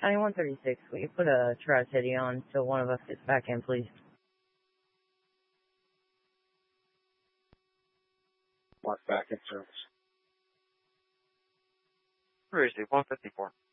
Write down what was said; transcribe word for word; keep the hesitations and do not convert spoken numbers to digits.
County one thirty-six, will you put a Tri-City on so one of us gets back in, please? Mark back in service. Thursday, one fifty-four.